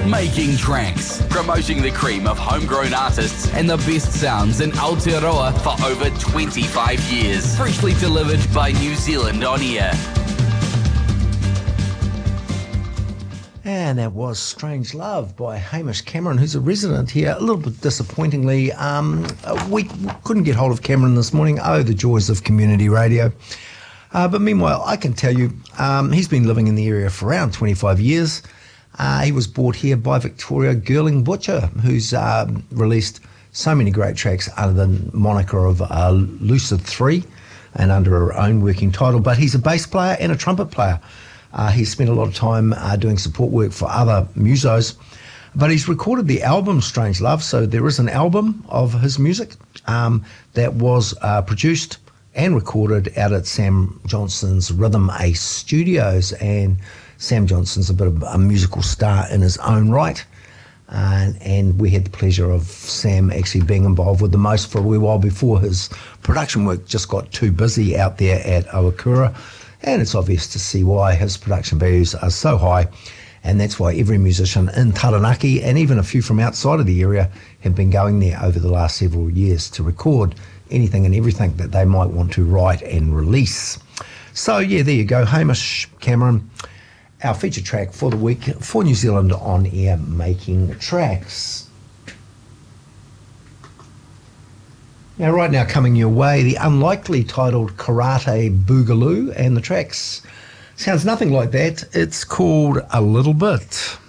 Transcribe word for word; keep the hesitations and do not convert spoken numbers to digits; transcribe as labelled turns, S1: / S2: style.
S1: Making Tracks, promoting the cream of homegrown artists and the best sounds in Aotearoa for over twenty-five years. Freshly delivered by New Zealand On Air.
S2: And that was Strange Love by Hamish Cameron, who's a resident here. A little bit disappointingly, um, we couldn't get hold of Cameron this morning. Oh, the joys of community radio. Uh, but meanwhile, I can tell you, um, he's been living in the area for around twenty-five years. Uh, he was brought here by Victoria Girling Butcher, who's um, released so many great tracks under the moniker of uh, Lucid three and under her own working title. But he's a bass player and a trumpet player. Uh, he's spent a lot of time uh, doing support work for other musos. But he's recorded the album Strange Love, so there is an album of his music um, that was uh, produced and recorded out at Sam Johnson's Rhythm Ace Studios. And Sam Johnson's a bit of a musical star in his own right. Uh, and we had the pleasure of Sam actually being involved with the most for a wee while before his production work just got too busy out there at Owakura. And it's obvious to see why his production values are so high. And that's why every musician in Taranaki and even a few from outside of the area have been going there over the last several years to record anything and everything that they might want to write and release. So yeah, there you go, Hamish Cameron, our feature track for the week for New Zealand On Air Making Tracks. Now right now coming your way, the unlikely titled Karate Boogaloo, and the tracks sounds nothing like that. It's called A Little Bit.